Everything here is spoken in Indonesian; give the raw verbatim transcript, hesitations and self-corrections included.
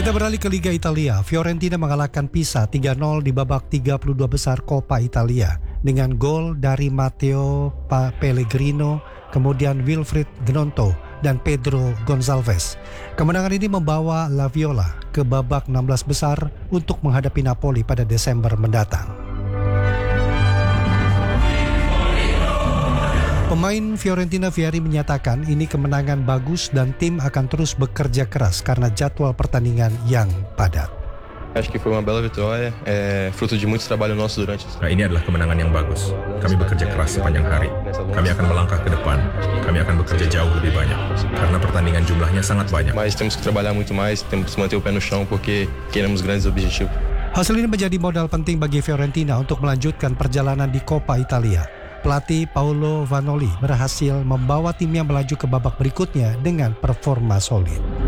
Kita beralih ke Liga Italia. Fiorentina mengalahkan Pisa tiga nol di babak tiga puluh dua besar Coppa Italia dengan gol dari Matteo Pellegrino, kemudian Wilfried Gnonto dan Pedro Gonçalves. Kemenangan ini membawa La Viola ke babak enam belas besar untuk menghadapi Napoli pada Desember mendatang. Pemain Fiorentina Vieri menyatakan ini kemenangan bagus dan tim akan terus bekerja keras karena jadwal pertandingan yang padat. Acho que foi uma bela vitória, é fruto de muito trabalho nosso durante. Nah, ini adalah kemenangan yang bagus. Kami bekerja keras sepanjang hari. Kami akan melangkah ke depan. Kami akan bekerja jauh lebih banyak karena pertandingan jumlahnya sangat banyak. Mas temos que trabalhar muito mais, temos que manter o pé no chão porque queremos grandes objetivos. Hasil ini menjadi modal penting bagi Fiorentina untuk melanjutkan perjalanan di Coppa Italia. Pelatih Paolo Vanoli berhasil membawa timnya melaju ke babak berikutnya dengan performa solid.